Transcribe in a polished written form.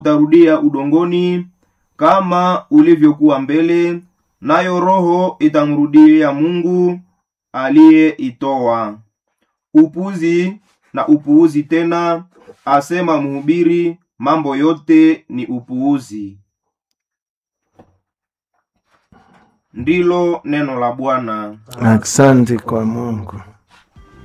utarudia udongoni kama ulivyokuwa mbele, nayo roho itamrudia Mungu aliyeitoa. Upuzi na upuuzi tena, asema mhubiri, mambo yote ni upuuzi. Ndilo neno la Bwana. Asante kwa Mungu.